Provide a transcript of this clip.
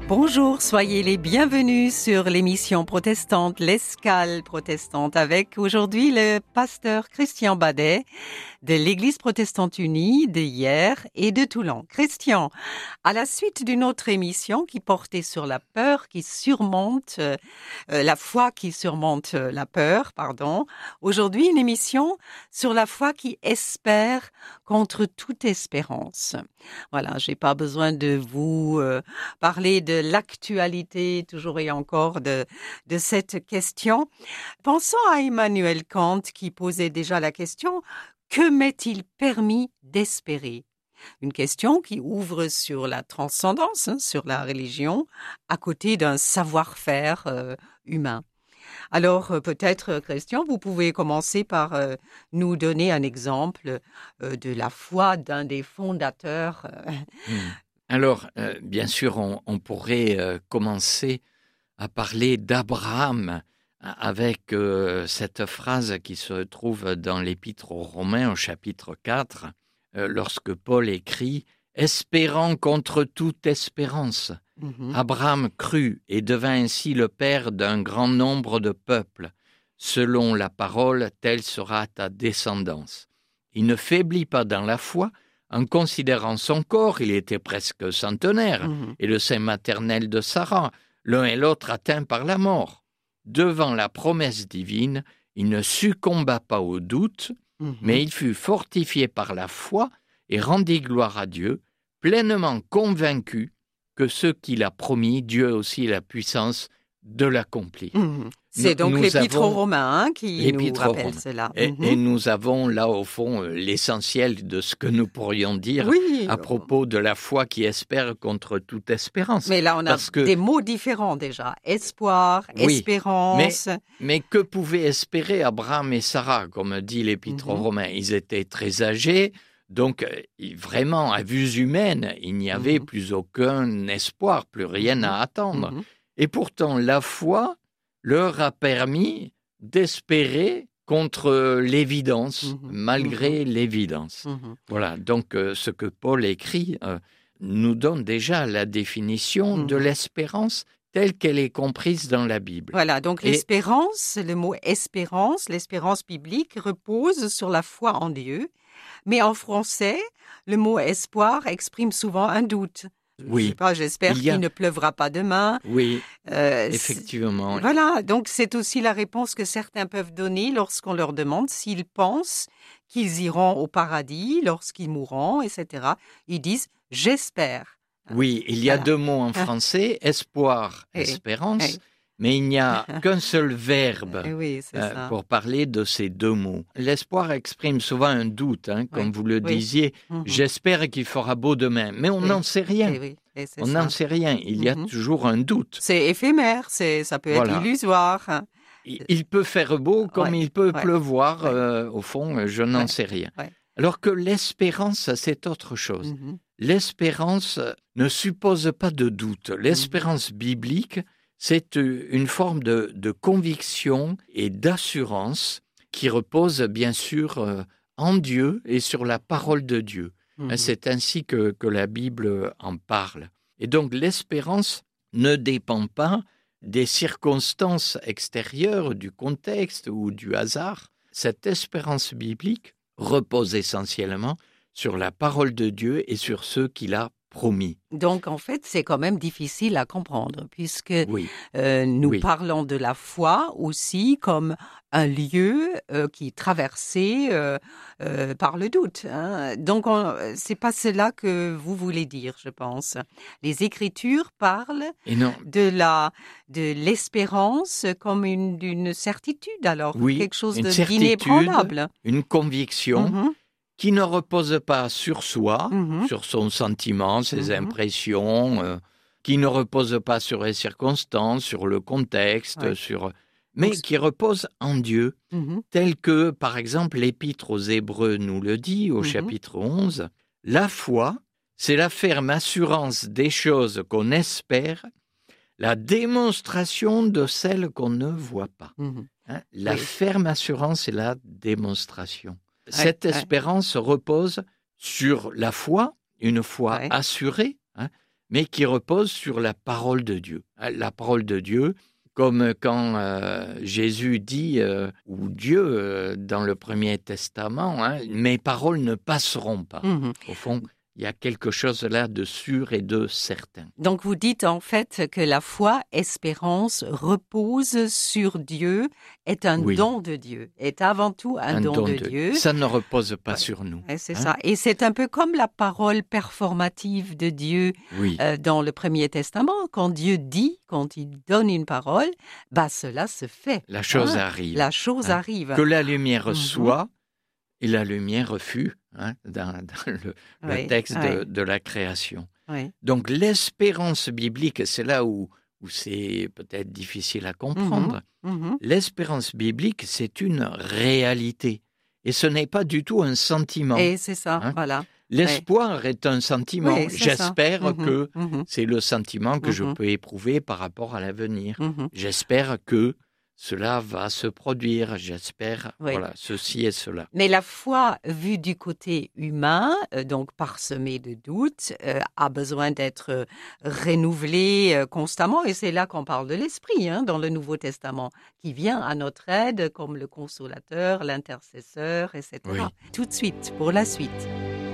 Bonjour, soyez les bienvenus sur l'émission protestante, l'Escale protestante, avec aujourd'hui le pasteur Christian Badet de l'Église protestante unie de Hyères et de Toulon. Christian, à la suite d'une autre émission qui portait sur la peur qui surmonte, la foi qui surmonte la peur, aujourd'hui une émission sur la foi qui espère contre toute espérance. Voilà, j'ai pas besoin de vous parler de l'actualité toujours et encore de cette question. Pensons à Emmanuel Kant qui posait déjà la question « Que m'est-il permis d'espérer ?» Une question qui ouvre sur la transcendance, sur la religion, à côté d'un savoir-faire humain. Alors peut-être, Christian, vous pouvez commencer par nous donner un exemple de la foi d'un des fondateurs. Alors, bien sûr, on pourrait commencer à parler d'Abraham avec cette phrase qui se trouve dans l'Épître aux Romains au chapitre 4, lorsque Paul écrit « Espérant contre toute espérance ». Abraham crut et devint ainsi le père d'un grand nombre de peuples. Selon la parole, telle sera ta descendance. Il ne faiblit pas dans la foi. En considérant son corps, il était presque centenaire, et le sein maternel de Sarah, l'un et l'autre atteints par la mort. Devant la promesse divine, il ne succomba pas au doute, mais il fut fortifié par la foi et rendit gloire à Dieu, pleinement convaincu que ce qu'il a promis, Dieu a aussi la puissance de l'accomplir. C'est donc l'Épître aux Romains qui nous rappelle cela. Et nous avons là, au fond, l'essentiel de ce que nous pourrions dire à propos de la foi qui espère contre toute espérance. Mais là, on a des mots différents déjà. Espoir, espérance. Mais que pouvaient espérer Abraham et Sarah, comme dit l'Épître aux Romains? Ils étaient très âgés. Donc, vraiment, à vue humaine, il n'y avait plus aucun espoir, plus rien à attendre. Et pourtant, la foi leur a permis d'espérer contre l'évidence, malgré l'évidence. Voilà, donc ce que Paul écrit nous donne déjà la définition de l'espérance telle qu'elle est comprise dans la Bible. Voilà, donc l'espérance, le mot espérance, l'espérance biblique repose sur la foi en Dieu. Mais en français, le mot espoir exprime souvent un doute. Oui. Je sais pas, j'espère qu'il ne pleuvra pas demain. Oui, effectivement. Voilà, donc c'est aussi la réponse que certains peuvent donner lorsqu'on leur demande s'ils pensent qu'ils iront au paradis lorsqu'ils mourront, etc. Ils disent « j'espère ». Oui, il y a deux mots en français, espoir, espérance. Mais il n'y a qu'un seul verbe pour parler de ces deux mots. L'espoir exprime souvent un doute, comme vous le disiez. J'espère qu'il fera beau demain, mais on n'en sait rien. On n'en sait rien. Il y a toujours un doute. C'est éphémère, ça peut être illusoire. Il peut faire beau comme il peut pleuvoir. Au fond, je n'en sais rien. Alors que l'espérance, c'est autre chose. L'espérance ne suppose pas de doute. L'espérance biblique, c'est une forme de conviction et d'assurance qui repose bien sûr en Dieu et sur la parole de Dieu. C'est ainsi que la Bible en parle. Et donc l'espérance ne dépend pas des circonstances extérieures, du contexte ou du hasard. Cette espérance biblique repose essentiellement sur la parole de Dieu et sur ceux qu'il a promis. Donc, en fait, c'est quand même difficile à comprendre, puisque nous parlons de la foi aussi comme un lieu qui est traversé par le doute. Donc, c'est pas cela que vous voulez dire, je pense. Les Écritures parlent de l'espérance comme d'une certitude, alors quelque chose d'inébranlable. Une conviction. Qui ne repose pas sur soi, sur son sentiment, ses impressions, qui ne repose pas sur les circonstances, sur le contexte, mais qui repose en Dieu, tel que, par exemple, l'Épître aux Hébreux nous le dit au chapitre 11, « La foi, c'est la ferme assurance des choses qu'on espère, la démonstration de celles qu'on ne voit pas. » La ferme assurance et la démonstration. Cette espérance repose sur la foi, une foi assurée, mais qui repose sur la parole de Dieu. La parole de Dieu, comme quand Jésus dit, ou Dieu dans le Premier Testament, hein, « Mes paroles ne passeront pas ». Au fond, il y a quelque chose là de sûr et de certain. Donc vous dites en fait que la foi, espérance, repose sur Dieu, est un don de Dieu, est avant tout un don de Dieu. Ça ne repose pas sur nous. C'est ça. Et c'est un peu comme la parole performative de Dieu dans le Premier Testament. Quand Dieu dit, quand il donne une parole, cela se fait. La chose arrive. La chose arrive. Que la lumière soit, et la lumière fut, dans le texte de la création. Donc l'espérance biblique, c'est là où c'est peut-être difficile à comprendre. L'espérance biblique, c'est une réalité. Et ce n'est pas du tout un sentiment. Et c'est ça, voilà. L'espoir est un sentiment. J'espère que c'est le sentiment que je peux éprouver par rapport à l'avenir. J'espère que cela va se produire, j'espère, voilà, ceci et cela. Mais la foi, vue du côté humain, donc parsemée de doutes, a besoin d'être renouvelée constamment. Et c'est là qu'on parle de l'Esprit, dans le Nouveau Testament, qui vient à notre aide comme le consolateur, l'intercesseur, etc. Tout de suite, pour la suite.